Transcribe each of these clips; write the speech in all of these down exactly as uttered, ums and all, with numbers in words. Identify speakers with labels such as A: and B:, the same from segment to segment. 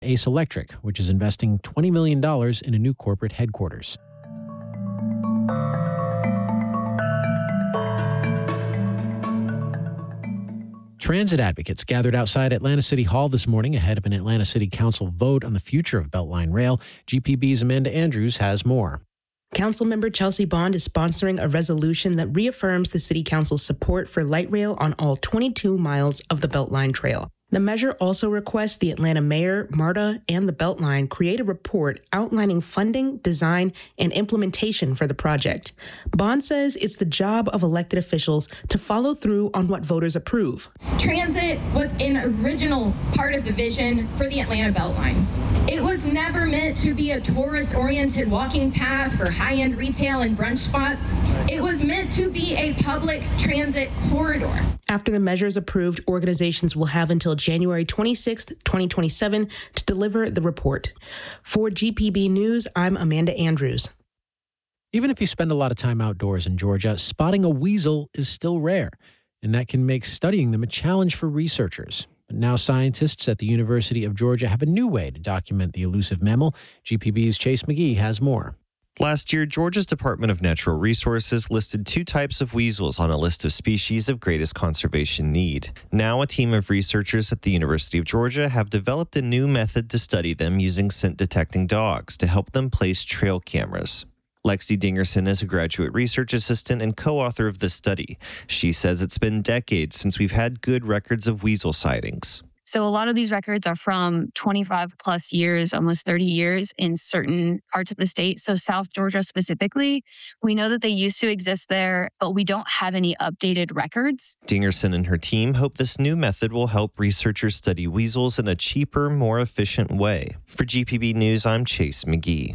A: Ace Electric, which is investing twenty million dollars in a new corporate headquarters. Transit advocates gathered outside Atlanta City Hall this morning ahead of an Atlanta City Council vote on the future of Beltline Rail. G P B's Amanda Andrews has more.
B: Councilmember Chelsea Bond is sponsoring a resolution that reaffirms the City Council's support for light rail on all twenty-two miles of the Beltline Trail. The measure also requests the Atlanta mayor, MARTA, and the Beltline create a report outlining funding, design, and implementation for the project. Bond says it's the job of elected officials to follow through on what voters approve.
C: Transit was an original part of the vision for the Atlanta Beltline. It was never meant to be a tourist-oriented walking path for high-end retail and brunch spots. It was meant to be a public transit corridor.
B: After the measure is approved, organizations will have until January twenty-sixth, twenty twenty-seven to deliver the report. For G P B News, I'm Amanda Andrews.
A: Even if you spend a lot of time outdoors in Georgia, spotting a weasel is still rare, and that can make studying them a challenge for researchers. But now scientists at the University of Georgia have a new way to document the elusive mammal. G P B's Chase McGee has more.
D: Last year, Georgia's Department of Natural Resources listed two types of weasels on a list of species of greatest conservation need. Now, a team of researchers at the University of Georgia have developed a new method to study them using scent-detecting dogs to help them place trail cameras. Lexi Dingerson is a graduate research assistant and co-author of this study. She says it's been decades since we've had good records of weasel sightings.
E: So a lot of these records are from twenty-five plus years, almost thirty years in certain parts of the state. So South Georgia specifically, we know that they used to exist there, but we don't have any updated records.
D: Dingerson and her team hope this new method will help researchers study weasels in a cheaper, more efficient way. For G P B News, I'm Chase McGee.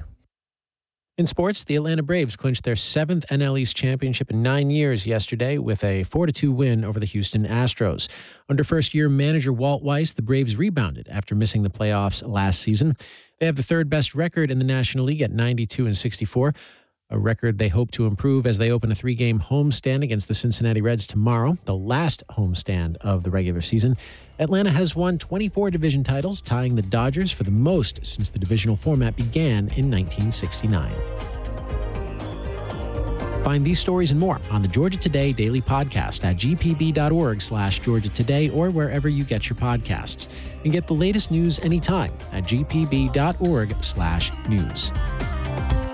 A: In sports, the Atlanta Braves clinched their seventh N L East championship in nine years yesterday with a four to two win over the Houston Astros. Under first-year manager Walt Weiss, the Braves rebounded after missing the playoffs last season. They have the third-best record in the National League at ninety-two and sixty-four, a record they hope to improve as they open a three-game homestand against the Cincinnati Reds tomorrow, the last homestand of the regular season. Atlanta has won twenty-four division titles, tying the Dodgers for the most since the divisional format began in nineteen sixty-nine. Find these stories and more on the Georgia Today Daily Podcast at g p b dot org slash Georgia Today or wherever you get your podcasts. And get the latest news anytime at g p b dot org slash news.